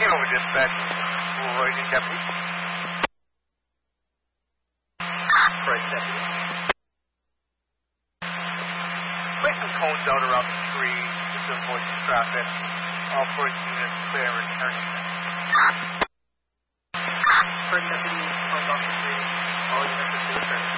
over dispatch. Roydon deputy. Right, deputy. Place some cones out around the street just to avoid traffic. All 4 units clear and returning.